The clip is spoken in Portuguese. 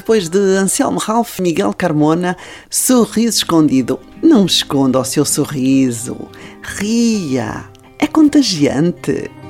depois de Anselmo Ralph, Miguel Carmona, Sorriso Escondido. Não esconda o seu sorriso. Ria. É contagiante.